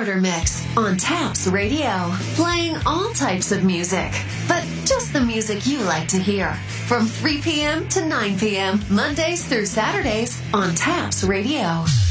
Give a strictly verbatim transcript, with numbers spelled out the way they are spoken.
Starter Mix on Taps Radio, playing all types of music, but just the music you like to hear. From three p.m. to nine p.m., Mondays through Saturdays on Taps Radio.